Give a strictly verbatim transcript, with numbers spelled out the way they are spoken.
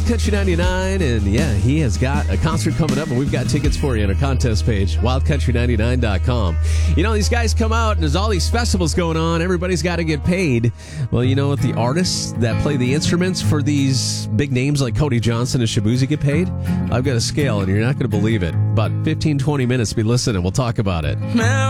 Country ninety-nine, and yeah, he has got a concert coming up, and we've got tickets for you on our contest page, wild country ninety-nine dot com. You know, these guys come out, and there's all these festivals going on. Everybody's got to get paid. Well, you know what? The artists that play the instruments for these big names like Cody Johnson and Shabuzi get paid? I've got a scale, and you're not going to believe it. But fifteen, twenty minutes, be listening. We'll talk about it.